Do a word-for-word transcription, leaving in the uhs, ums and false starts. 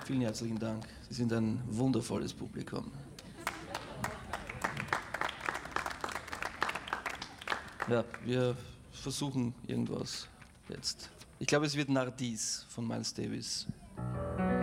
Vielen herzlichen Dank. Sie sind ein wundervolles Publikum. Ja, wir versuchen irgendwas jetzt. Ich glaube, es wird Nardis von Miles Davis.